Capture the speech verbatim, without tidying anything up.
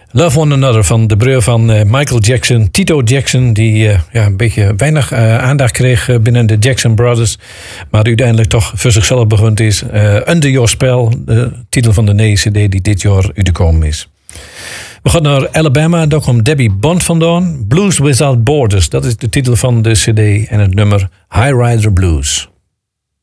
Love One Another van de broer van uh, Michael Jackson, Tito Jackson, die uh, ja, een beetje weinig uh, aandacht kreeg uh, binnen de Jackson Brothers, maar uiteindelijk toch voor zichzelf begonnen is. Uh, Under Your Spell, de titel van de nieuwe cd die dit jaar uitgekomen is. We gaan naar Alabama, daar komt Debbie Bond vandaan. Blues Without Borders, dat is de titel van de cd en het nummer High Rider Blues.